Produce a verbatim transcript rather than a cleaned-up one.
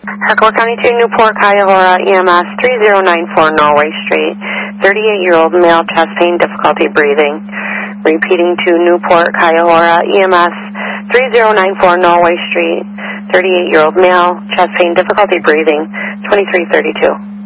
Harcourt County two, Newport, Cuyahoga, E M S three zero nine four Norway Street, thirty-eight-year-old male, chest pain, difficulty breathing. Repeating to Newport, Cuyahoga, E M S three zero nine four Norway Street, thirty-eight-year-old male, chest pain, difficulty breathing, twenty-three thirty-two.